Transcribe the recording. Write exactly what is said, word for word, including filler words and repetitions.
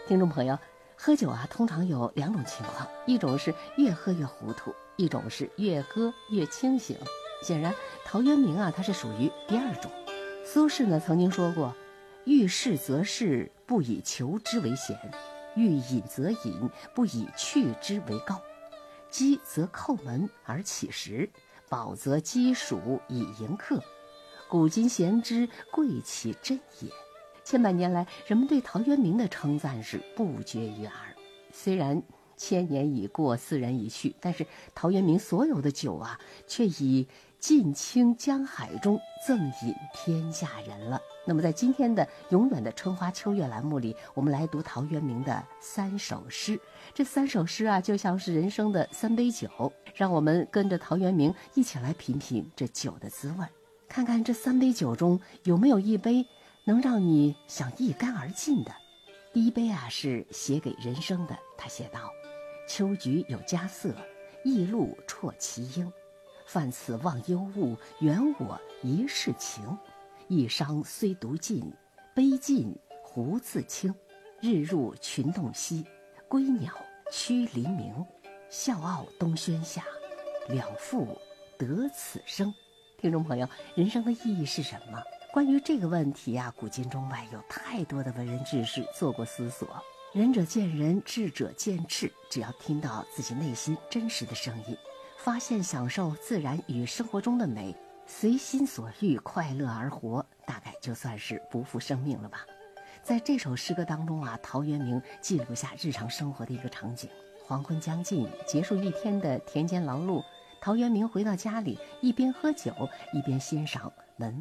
听众朋友，喝酒啊，通常有两种情况，一种是越喝越糊涂，一种是越喝越清醒。显然，陶渊明啊，他是属于第二种。苏轼呢曾经说过：“欲仕则仕，不以求之为闲；欲饮则饮，不以去之为高。饥则叩门而乞食，饱则饥黍以迎客。古今贤之，贵其真也。”千百年来，人们对陶渊明的称赞是不绝于耳。虽然千年已过，斯人已去，但是陶渊明所有的酒啊，却已尽倾江海中，赠饮天下人了。那么在今天的永远的春花秋月栏目里，我们来读陶渊明的三首诗。这三首诗啊，就像是人生的三杯酒，让我们跟着陶渊明一起来品品这酒的滋味，看看这三杯酒中有没有一杯能让你想一干而尽的。第一杯啊，是写给人生的。他写道：“秋菊有佳色，驿路啜其英。泛此忘忧物，原我一世情。一觞虽独尽，杯尽胡自清。日入群洞悉，归鸟趋黎明。笑傲东轩下，了复得此生。”听众朋友，人生的意义是什么？关于这个问题啊，古今中外有太多的文人志士做过思索。仁者见仁，智者见智，只要听到自己内心真实的声音，发现享受自然与生活中的美，随心所欲，快乐而活，大概就算是不负生命了吧。在这首诗歌当中啊，陶渊明记录下日常生活的一个场景。黄昏将近，结束一天的田间劳碌，陶渊明回到家里，一边喝酒，一边欣赏门